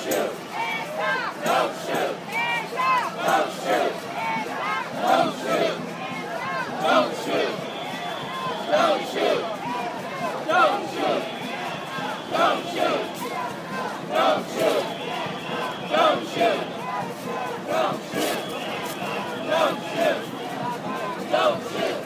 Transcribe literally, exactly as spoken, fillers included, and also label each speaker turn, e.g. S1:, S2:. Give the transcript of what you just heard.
S1: shoot. Don't shoot. Don't shoot. Don't shoot. Don't shoot. Don't shoot. Don't shoot. Don't shoot. Don't shoot. Don't shoot. Don't shoot. Don't shoot. Don't shoot.